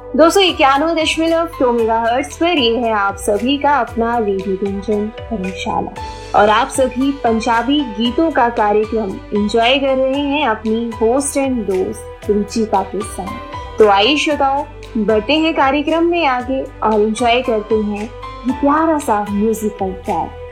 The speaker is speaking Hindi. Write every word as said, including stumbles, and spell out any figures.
दो सौ इक्यानवे दशमलव दो मेगाहर्ट्ज पर ये है आप सभी का अपना रेडियो गुंजन धर्मशाला और आप सभी पंजाबी गीतों का कार्यक्रम एंजॉय कर रहे हैं अपनी होस्ट एंड दोस्त रुचिका के साथ। तो आइए श्रोताओं, बढ़ते हैं कार्यक्रम में आगे और एंजॉय करते हैं ये प्यारा सा म्यूजिकल ट्रैक।